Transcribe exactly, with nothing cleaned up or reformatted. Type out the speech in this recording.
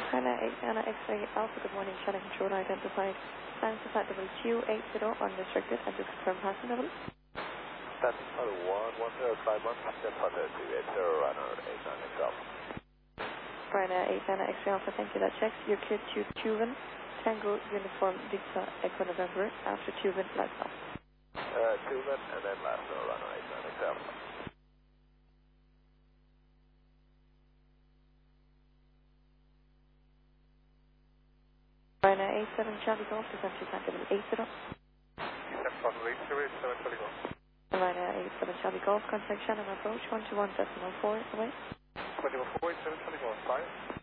China eight Anna X-ray Alpha, good morning, China Control identified. Signs of flight level two eight zero unrestricted and just confirm passing level. That's one one zero five one, departure two eight zero, runner eight nine X Alpha. China eight Anna X-ray Alpha, thank you, that checks. You're cleared to Tuven, Tango Uniform Victor Echo November, after Tuven, last stop. Uh, Tuven, and then last no, runner eight nine X Alpha. China eight seven Charlie Golf, descent to flight level eight zero. Descent from eight zero eight seven Charlie Golf. China eight seven Charlie Golf, contact Shannon approach one two one decimal four away. one two one four eight seven Charlie Golf, five.